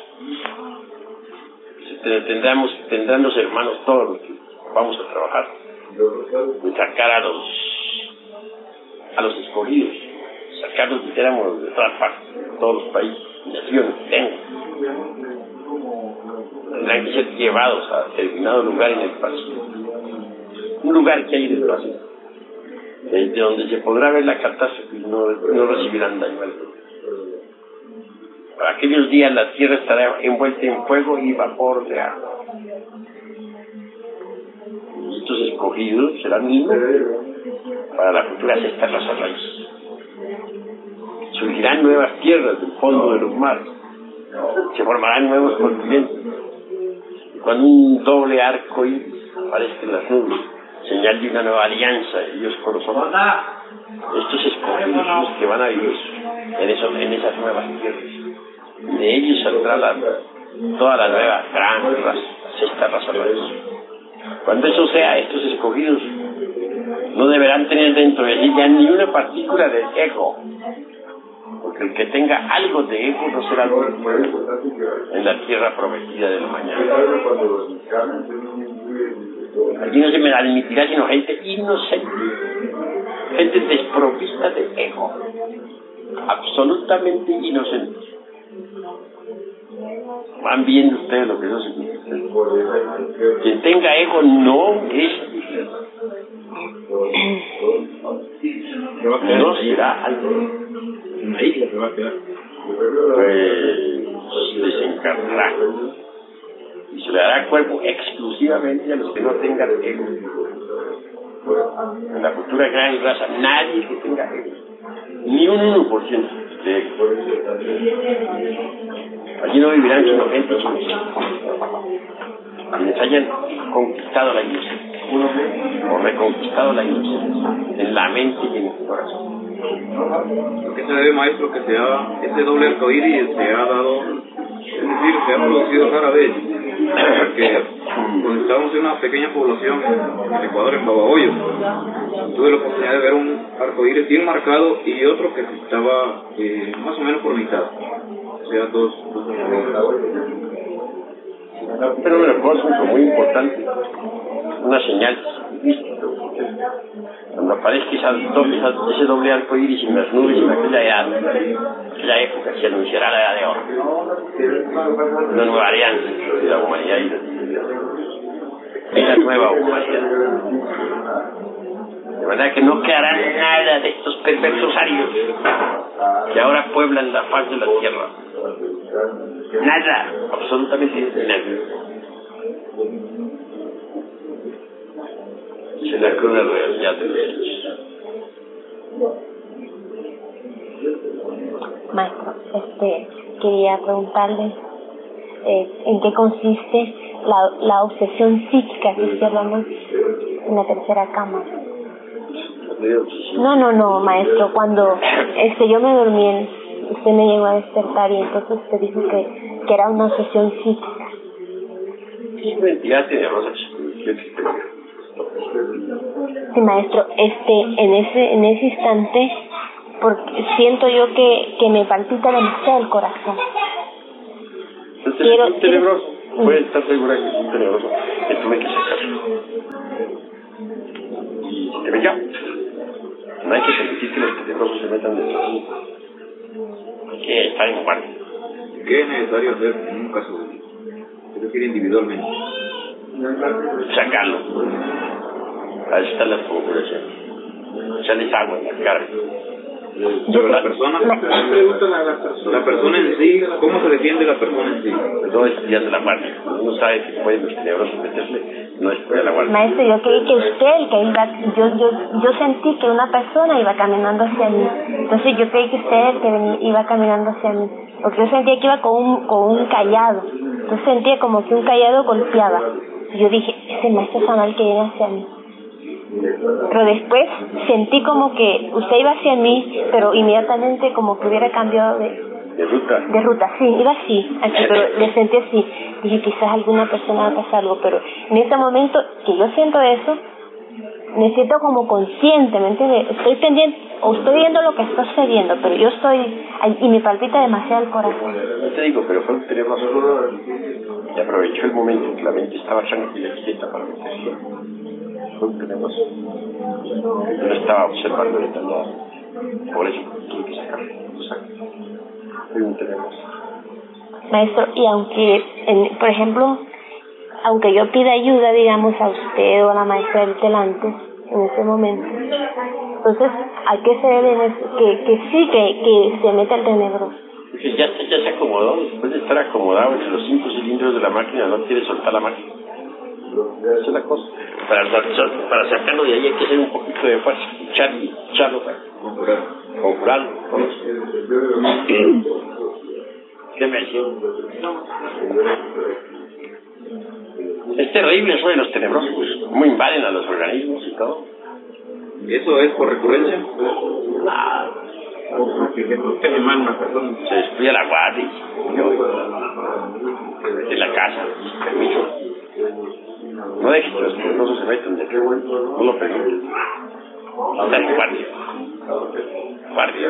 [SPEAKER 1] Tendremos, tendrán los hermanos todos los que vamos a trabajar de sacar a los a los escogidos, sacarlos, dijéramos, de todas partes, de todos los países, naciones, lenguas. Tendrán que ser llevados a determinado lugar en el Pacífico, un lugar que hay en el Pacífico, desde donde se podrá ver la catástrofe y no, no recibirán daño alguno. Para aquellos días la tierra estará envuelta en fuego y vapor de agua. Y estos escogidos serán niños para la futura sexta raza raíz. Surgirán nuevas tierras del fondo de los mares. Se formarán nuevos continentes. Y cuando un doble arco iris aparezca en las nubes, señal de una nueva alianza de Dios con los hombres, estos escogidos son los que van a vivir en, eso, en esas nuevas tierras. De ellos saldrá la, toda la nueva gran raza, la sexta raza raíz. Cuando eso sea, estos escogidos no deberán tener dentro de sí ya ni una partícula de ego, porque el que tenga algo de ego no será dueño en la tierra prometida del mañana. Allí no se me admitirá sino gente inocente, gente desprovista de ego, absolutamente inocente. Van viendo ustedes lo que eso significa. Quien tenga ego no es, no será algo.
[SPEAKER 6] Una isla se va a quedar.
[SPEAKER 1] Pues desencarnará y se le dará cuerpo exclusivamente a los que no tengan ego. En la futura gran raza, nadie que tenga ego, ni un uno por ciento de ego. Allí no vivirán sino gente quienes hayan conquistado la inocencia o reconquistado la inocencia en la mente y en el corazón.
[SPEAKER 6] Lo que se debe, maestro, que se ha, este doble arcoíris se ha dado, es decir, se ha producido rara vez, porque cuando estábamos en una pequeña población en Ecuador, en Babahoyo, tuve la oportunidad de ver un arcoíris bien marcado y otro que estaba eh, más o menos por mitad, o sea, dos, dos
[SPEAKER 1] un fenómeno cósmico muy importante, una señal mística. Cuando aparezca esa doble, esa, ese doble arco iris en las nubes en aquella edad, aquella época, se anunciará la edad de oro, una nueva alianza entre la humanidad y la divinidad, una nueva humanidad. De manera que no quedará nada de estos perversos arios que ahora pueblan la faz de la tierra. Nada, absolutamente nada. Es la cruda realidad de los hechos.
[SPEAKER 4] Maestro, este, quería preguntarle eh, en qué consiste la, la obsesión psíquica que usted hablamos en la tercera cámara. No, no, no, maestro, cuando este yo me dormí, en, usted me llegó a despertar y entonces usted dijo que, que era una obsesión psíquica.
[SPEAKER 1] Sí, mentira, tenemos experiencia.
[SPEAKER 4] Sí, maestro, este, en ese, en ese instante porque siento yo que, que me palpita demasiado el corazón.
[SPEAKER 1] El
[SPEAKER 4] Quiero,
[SPEAKER 1] un tenebroso,
[SPEAKER 4] quiero...
[SPEAKER 1] puede estar segura que es un tenebroso, que tuve que sacarlo. Y se ve ya. No hay que permitir que los tenebrosos se metan dentro de mí. Hay que estar en guardia.
[SPEAKER 6] ¿Qué es necesario hacer en un caso de eso? Creo que ir individualmente.
[SPEAKER 1] Sacarlo. Ahí están las configuraciones. Echarles agua en la cara.
[SPEAKER 6] Pero la persona, la persona en sí, ¿cómo se defiende la persona en sí?
[SPEAKER 1] No es estudiando la guardia. Uno sabe que pueden los tenebrosos meterle, no estudia la guardia.
[SPEAKER 4] Maestro, yo creí que usted, el que iba, yo, yo, yo sentí que una persona iba caminando hacia mí. Entonces yo creí que usted el que venía, iba caminando hacia mí. Porque yo sentía que iba con un, con un callado. Yo sentía como que un callado golpeaba. Yo dije, ese maestro Samuel que viene hacia mí. Pero después sentí como que usted iba hacia mí, pero inmediatamente como que hubiera cambiado de,
[SPEAKER 1] de ruta.
[SPEAKER 4] De ruta, sí, iba así, así, pero le sentí así. Dije, quizás alguna persona va a pasar algo, pero en ese momento que yo siento eso, me siento como consciente, ¿me entiendes? Estoy pendiente, o estoy viendo lo que está sucediendo, pero yo estoy ahí y me palpita demasiado el corazón.
[SPEAKER 1] No te digo, pero fue un tenebroso y aprovechó el momento en que la mente estaba tranquila y quieta para meterse. Fue un tenebroso. Yo no estaba observando detalladamente. Por eso tuve que sacarlo. Lo saqué. Fue un tenebroso.
[SPEAKER 4] Maestro, y aunque, en, por ejemplo, aunque yo pida ayuda, digamos, a usted o a la maestra del delante, en ese momento, entonces, ¿a qué se debe eso? Que, que sí, que, que se mete el tenebroso.
[SPEAKER 1] Porque ya, ya se acomodó, después de estar acomodado entre los cinco cilindros de la máquina, no quiere soltar la máquina. Esa es la cosa. Para, para sacarlo de ahí hay que hacer un poquito de fuerza, echar y echarlo para conjurarlo. ¿Qué me decía? Es terrible eso de los tenebrosos, cómo invaden a los organismos y todo.
[SPEAKER 6] ¿Eso es por recurrencia?
[SPEAKER 1] Ah,
[SPEAKER 7] porque se protege mal una persona.
[SPEAKER 1] Se descuida la guardia y yo en la casa, permiso. No dejes que los tenebrosos se metan de nuevo, no lo permites. Está en guardia. Guardia.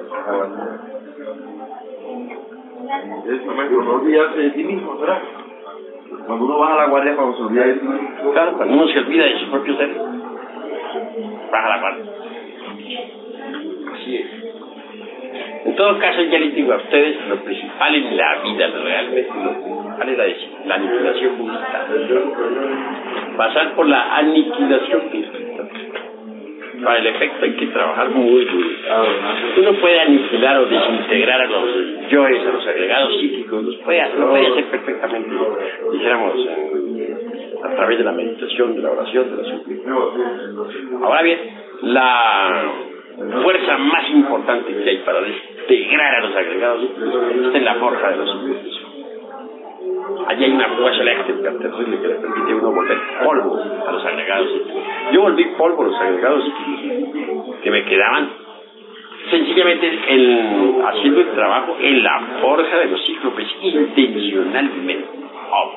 [SPEAKER 2] Es momento no olvidarse de sí mismo, ¿verdad? Cuando uno baja a la guardia, cuando se olvida de sí mismo.
[SPEAKER 1] Claro, cuando uno se olvida de su propio ser, baja la guardia. Así es. En todo caso, ya les digo a ustedes, lo principal en la vida, realmente lo principal es la, la aniquilación budista. Pasar por la aniquilación budista. Para el efecto hay que trabajar muy duro. Uno puede aniquilar o desintegrar a los yoes, a los agregados psíquicos, los puede, lo puede hacer perfectamente, dijéramos, a través de la meditación, de la oración, de la súplica. Ahora bien, la fuerza más importante que hay para desintegrar a los agregados psíquicos está en la forja de los psíquicos. Allí hay una fuerza eléctrica terrible que le permite a uno volver polvo a los agregados psíquicos. Yo volví polvo a los agregados psíquicos que me quedaban sencillamente en, haciendo el trabajo en la forja de los cíclopes intencionalmente. Oh,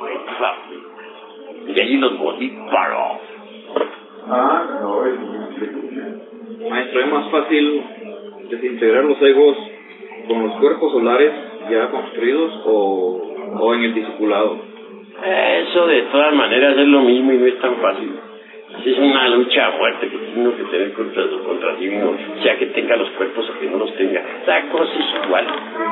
[SPEAKER 1] y allí los volví para.
[SPEAKER 6] Ah, no, es... Maestro, ¿es más fácil desintegrar los egos con los cuerpos solares ya construidos o, o en el discipulado?
[SPEAKER 1] Eso de todas maneras es lo mismo y no es tan fácil. Es una lucha a muerte que tiene uno que tener contra, contra sí mismo, sea que tenga los cuerpos o que no los tenga. La cosa es igual.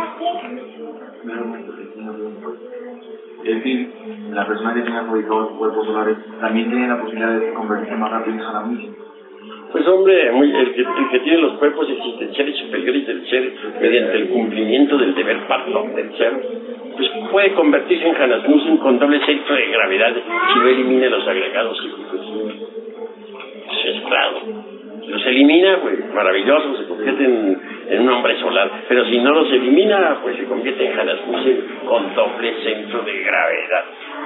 [SPEAKER 2] Es decir, la persona que tenga fabricados cuerpos solares también tiene la posibilidad de convertirse más rápido en Sana mismo.
[SPEAKER 1] Pues hombre, muy, el, que, el que tiene los cuerpos existenciales superiores del ser mediante el cumplimiento del deber patrón del ser, pues puede convertirse en Hanasmussen con doble centro de gravedad si no elimina los agregados psíquicos. Eso es claro. Si los elimina, pues maravilloso, se convierte en, en un hombre solar. Pero si no los elimina, pues se convierte en Hanasmussen con doble centro de gravedad.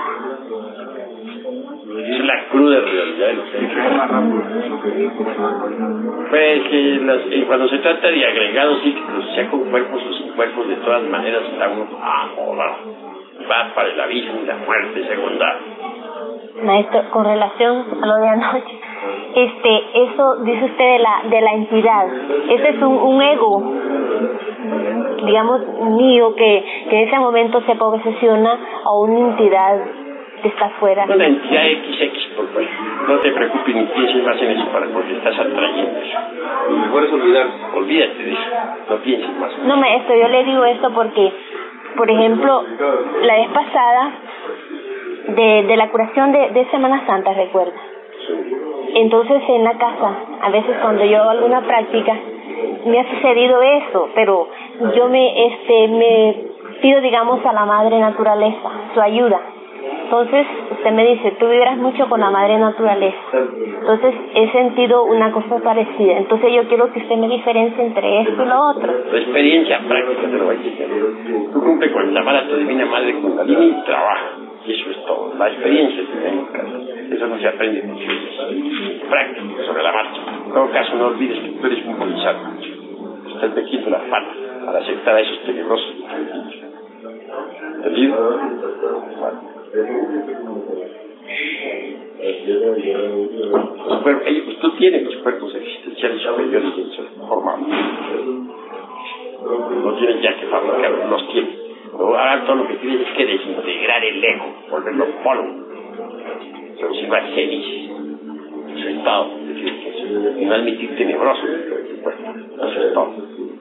[SPEAKER 1] Es la cruda realidad de los pues que las, eh, cuando se trata de agregados psíquicos, sea con cuerpos o sin cuerpos, de todas maneras está uno amolado. Va para el abismo y la muerte segunda.
[SPEAKER 4] Maestro, con relación a lo de anoche, este, eso dice usted de la de la entidad. Ese es un, un ego, digamos, mío, que, que en ese momento se posesiona a una entidad que está afuera.
[SPEAKER 1] Una entidad equis equis, por favor. No te preocupes ni pienses más en eso, para porque estás atrayendo eso.
[SPEAKER 6] Lo mejor es olvidar.
[SPEAKER 1] Olvídate de eso, no pienses más.
[SPEAKER 4] No, maestro, yo le digo esto porque, por ejemplo, la vez pasada de, de la curación de, de Semana Santa, recuerda. Entonces en la casa, a veces cuando yo hago alguna práctica, me ha sucedido eso, pero yo me, este, me pido, digamos, a la madre naturaleza, su ayuda. Entonces usted me dice, tú vibras mucho con la madre naturaleza. Entonces he sentido una cosa parecida. Entonces yo quiero que usted me diferencie entre esto y lo otro.
[SPEAKER 1] Tu experiencia práctica te lo va a decir. Tú cumple con llamar a tu divina madre Kundalini y trabaja. Y eso es todo. La experiencia te da en casa. Eso no se aprende con ciencias. Práctica, sobre la marcha. En todo caso, no olvides que tú eres un bodhisattva. Estás metiendo la pata para aceptar a esos tenebrosos. ¿Entendido? Bueno. Los cuerpos, ellos, tú tienes los cuerpos existenciales superiores en su forma. No tienes ya que fabricarlos, los tienes. Ahora todo lo que tienes es que desintegrar el ego, volverlo polvo, reducirlo a cenizas, su estado, y no admitir tenebroso. Eso es todo.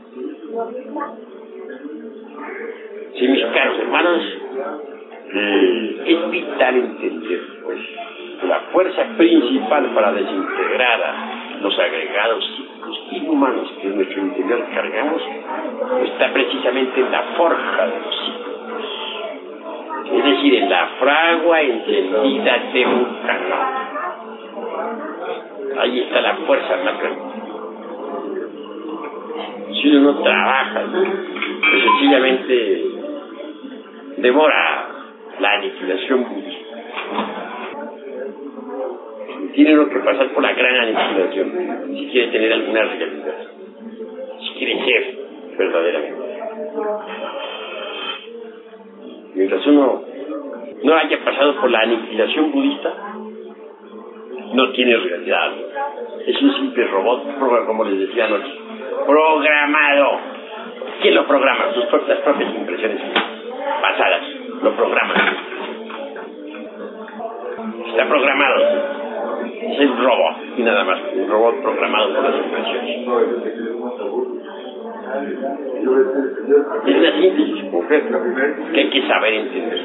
[SPEAKER 1] Sí, mis caros hermanos, Eh, es vital entender, pues, que la fuerza principal para desintegrar a los agregados psíquicos inhumanos que en nuestro interior cargamos está precisamente en la forja de los psíquicos, es decir, en la fragua encendida de Vulcano. Ahí está la fuerza más grande. Si uno no trabaja, pues sencillamente devora la aniquilación budista. Tiene uno que pasar por la gran aniquilación si quiere tener alguna realidad, si quiere ser verdaderamente. Mientras uno no haya pasado por la aniquilación budista, no tiene realidad. Es un simple robot, como les decía anoche, programado. ¿Quién lo programa? Sus propias, propias impresiones pasadas lo programan. Está programado. Es el robot y nada más, un robot programado por las impresiones. Es una síntesis concreta que hay que saber entender.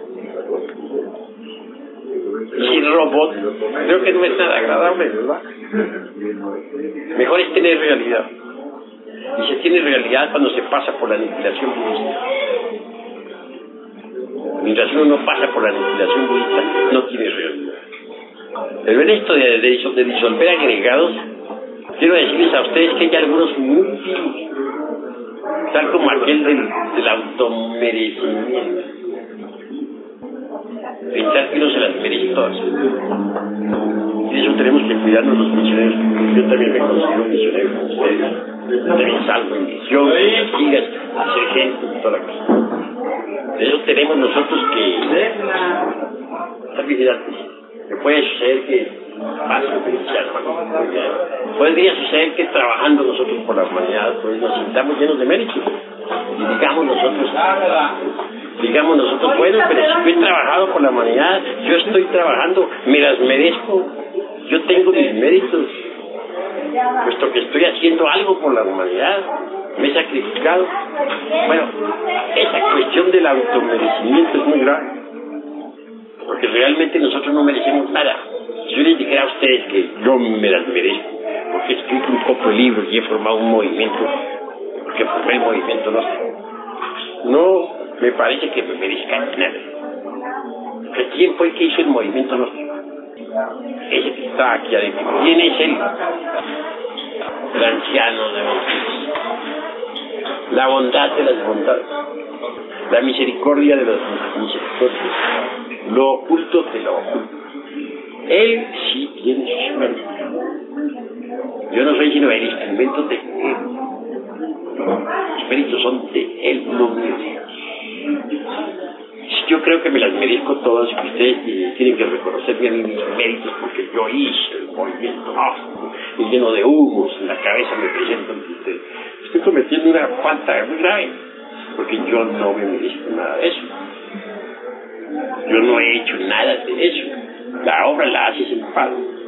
[SPEAKER 1] Y el robot creo que no es nada agradable, ¿verdad? Mejor es tener realidad. Y se tiene realidad cuando se pasa por la aniquilación budista. Mientras uno no pasa por la aniquilación budista, no tiene realidad. Pero en esto de, de, de disolver agregados, quiero decirles a ustedes que hay algunos muy útiles, tal como aquel del, del automerecimiento. Pensar que uno se las merece todas. Y de eso tenemos que cuidarnos los misioneros. Yo también me considero un misionero como ustedes. Yo también salgo en misión, con las gigas, a ser gente y toda la cosa. De eso tenemos nosotros que estar vigilantes. Me puede suceder que pase lo que decía, hermano. Podría suceder que trabajando nosotros por la humanidad, pues nos sintamos llenos de méritos. Y digamos nosotros, digamos nosotros, bueno, pero si yo he trabajado por la humanidad, yo estoy trabajando, me las merezco, yo tengo mis méritos, puesto que estoy haciendo algo por la humanidad, me he sacrificado. Bueno, esa cuestión del automerecimiento es muy grave, porque realmente nosotros no merecemos nada. Si yo les dijera a ustedes que yo me las merezco, porque he escrito un poco de libros y he formado un movimiento, porque formé el movimiento nuestro, no me parece que me merezca nada. ¿Quién fue el que hizo el movimiento nuestro? Ese que está aquí adentro. ¿Quién es él? El anciano de los... La bondad de las bondades, la misericordia de las misericordias, lo oculto de lo oculto. Él sí tiene sus méritos. Yo no soy sino el instrumento de él. Los méritos son de él, no míos. Yo creo que me las merezco todas y que ustedes eh, tienen que reconocer bien mis méritos porque yo hice el movimiento gnóstico, y lleno de humos en la cabeza me presento ante usted. Estoy cometiendo una falta muy grave, porque yo no me merezco nada de eso. Yo no he hecho nada de eso. La obra la hace el Padre.